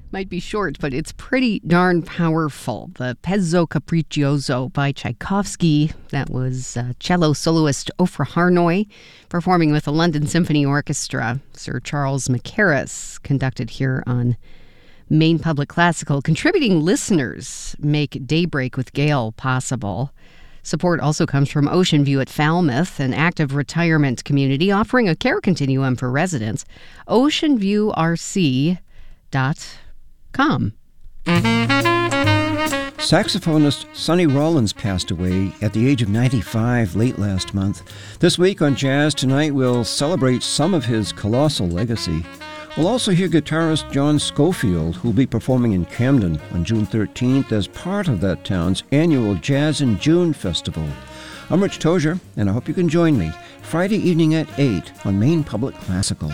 Might be short, but it's pretty darn powerful. The Pezzo Capriccioso by Tchaikovsky. That was cello soloist Ofra Harnoy performing with the London Symphony Orchestra. Sir Charles Mackerras conducted here on Maine Public Classical. Contributing listeners make Daybreak with Gail possible. Support also comes from Ocean View at Falmouth, an active retirement community offering a care continuum for residents. OceanViewRC.com. Saxophonist Sonny Rollins passed away at the age of 95 late last month. This week on Jazz Tonight, we'll celebrate some of his colossal legacy. We'll also hear guitarist John Schofield, who'll be performing in Camden on June 13th as part of that town's annual Jazz in June festival. I'm Rich Tozier, and I hope you can join me Friday evening at 8 on Maine Public Classical.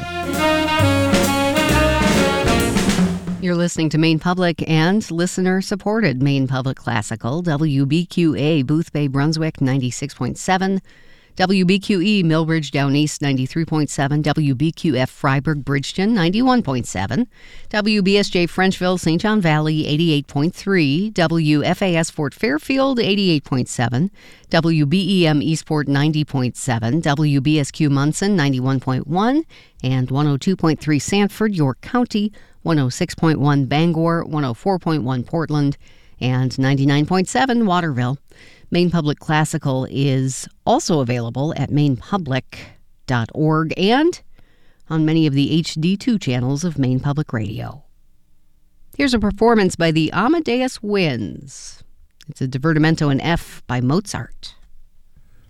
You're listening to Maine Public and listener-supported Maine Public Classical, WBQA, Boothbay, Brunswick, 96.7, WBQE, Millbridge, Down East, 93.7, WBQF, Freiburg, Bridgeton, 91.7, WBSJ, Frenchville, St. John Valley, 88.3, WFAS, Fort Fairfield, 88.7, WBEM, Eastport, 90.7, WBSQ, Munson, 91.1, and 102.3, Sanford, York County, 106.1 Bangor, 104.1 Portland, and 99.7 Waterville. Maine Public Classical is also available at mainepublic.org and on many of the HD2 channels of Maine Public Radio. Here's a performance by the Amadeus Winds. It's a divertimento in F by Mozart.